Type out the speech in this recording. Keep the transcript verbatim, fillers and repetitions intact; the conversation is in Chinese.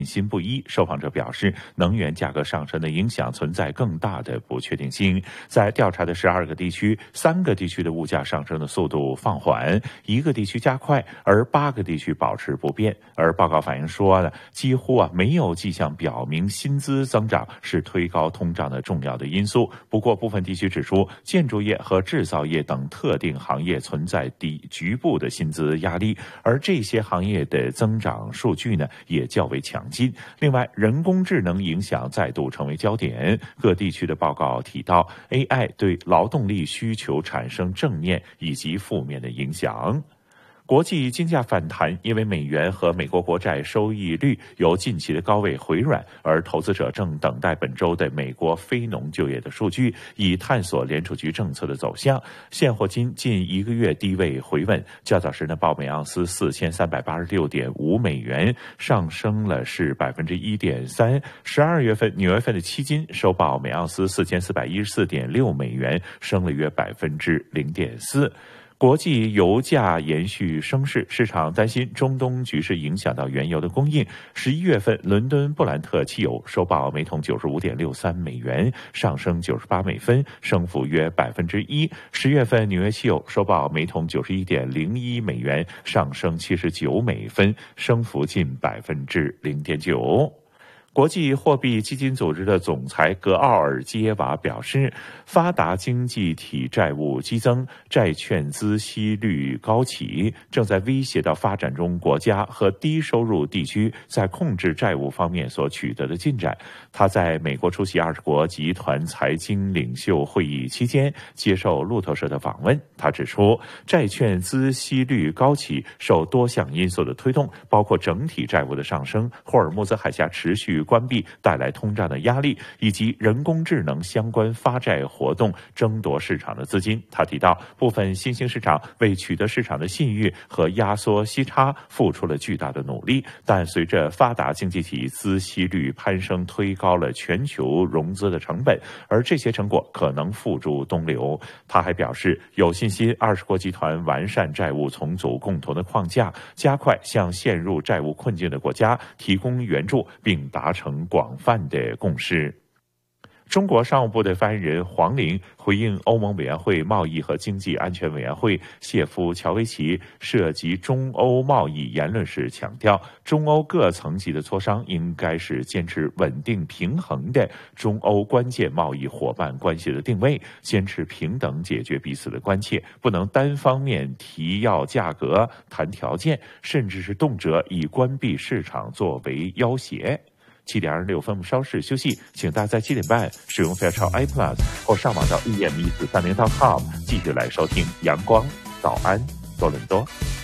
信心不一，受访者表示，能源价格上升的影响存在更大的不确定性。在调查的十二个地区，三个地区的物价上升的速度放缓，一个地区加快，而八个地区保持不变。而报告反映说呢，几乎啊没有迹象表明薪资增长是推高通胀的重要的因素。不过，部分地区指出，建筑业和制造业等特定行业存在低局部的薪资压力，而这些行业的增长数据呢也较为强劲。另外，人工智能影响再度成为焦点，各地区的报告提到 A I 对劳动力需求产生正面以及负面的影响。国际金价反弹，因为美元和美国国债收益率由近期的高位回软，而投资者正等待本周的美国非农就业的数据，以探索联储局政策的走向。现货金近一个月低位回稳，较早时呢报每盎司四千三百八十六点五美元，上升了是百分之一点三。十二月份九月份的期金收报每盎司四千四百一十四点六美元，升了约百分之零点四。国际油价延续升势，市场担心中东局势影响到原油的供应。十一月份，伦敦布兰特汽油收报每桶九十五点六三美元，上升九十八美分，升幅约百分之一。十月份，纽约汽油收报每桶九十一点零一美元，上升七十九美分，升幅近百分之零点九。国际货币基金组织的总裁格奥尔基耶娃表示，发达经济体债务激增，债券孳息率高企，正在威胁到发展中国家和低收入地区在控制债务方面所取得的进展。他在美国出席二十国集团财经领袖会议期间接受路透社的访问，他指出，债券孳息率高企受多项因素的推动，包括整体债务的上升、霍尔木兹海峡持续关闭带来通胀的压力，以及人工智能相关发债活动争夺市场的资金。他提到，部分新兴市场为取得市场的信誉和压缩息差付出了巨大的努力，但随着发达经济体孳息率攀升，推高了全球融资的成本，而这些成果可能付诸东流。他还表示，有信心二十国集团完善债务重组共同的框架，加快向陷入债务困境的国家提供援助，并达成广泛的共识。中国商务部的发言人黄玲回应欧盟委员会贸易和经济安全委员会谢夫乔维奇涉及中欧贸易言论时强调，中欧各层级的磋商应该是坚持稳定平衡的中欧关键贸易伙伴关系的定位，坚持平等解决彼此的关切，不能单方面提要价格、谈条件，甚至是动辄以关闭市场作为要挟。七点二十六分，我们稍事休息，请大家在七点半使用 Fairchild iPlus 或上网到 e m 一四三零 .com 继续来收听阳光早安多伦多。